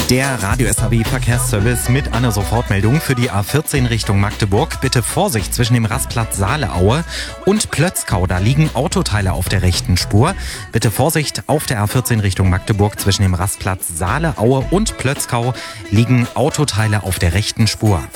Der Radio SAW Verkehrsservice mit einer Sofortmeldung für die A14 Richtung Magdeburg. Bitte Vorsicht zwischen dem Rastplatz Saaleaue und Plötzkau. Da liegen Autoteile auf der rechten Spur. Bitte Vorsicht auf der A14 Richtung Magdeburg zwischen dem Rastplatz Saaleaue und Plötzkau liegen Autoteile auf der rechten Spur.